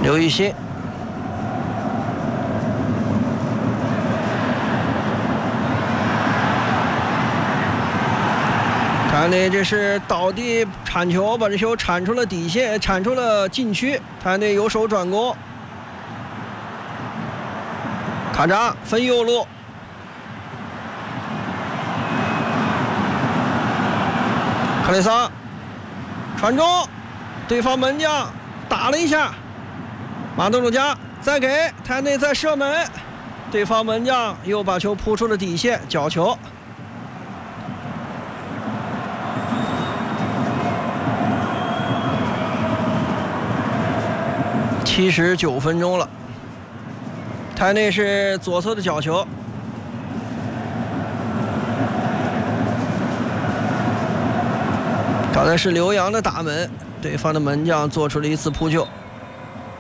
刘雨欣。泰内这是倒地铲球，把这球铲出了底线，铲出了禁区。泰内有手转攻，卡扎分右路，克雷萨传中，对方门将打了一下，马德鲁加再给泰内再射门，对方门将又把球扑出了底线，角球。79分钟了，泰内是左侧的角球，刚才是刘洋的打门，对方的门将做出了一次扑救。